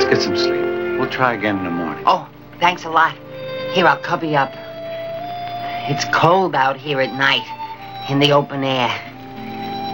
Let's get some sleep. We'll try again in the morning. Oh, thanks a lot. Here, I'll cover you up. It's cold out here at night, in the open air.